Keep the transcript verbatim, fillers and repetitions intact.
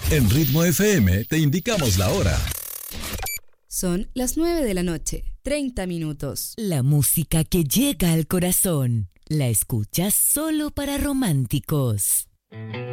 En Ritmo F M te indicamos la hora. Son las nueve de la noche, treinta minutos. La música que llega al corazón, la escuchas solo para románticos.